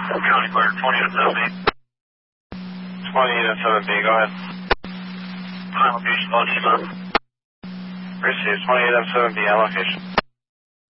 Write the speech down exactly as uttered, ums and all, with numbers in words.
County Clerk, twenty to seven B. twenty to seven B, go ahead. High location, low Nissan. Received, twenty to seven B, on location.